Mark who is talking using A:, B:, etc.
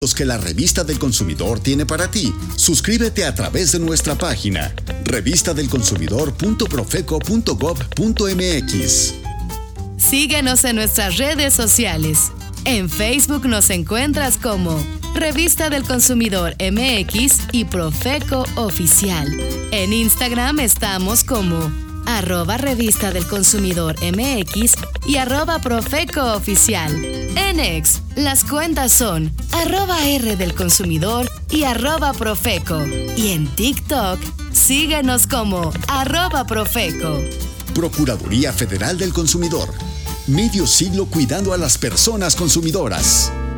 A: Los que la Revista del Consumidor tiene para ti. Suscríbete a través de nuestra página revistadelconsumidor.profeco.gov.mx.
B: Síguenos en nuestras redes sociales. En Facebook nos encuentras como Revista del Consumidor MX y Profeco Oficial. En Instagram estamos como @Revista del Consumidor MX y @Profeco Oficial. En X, las cuentas son @R del Consumidor y @Profeco. Y en TikTok, síguenos como @Profeco.
A: Procuraduría Federal del Consumidor. Medio siglo cuidando a las personas consumidoras.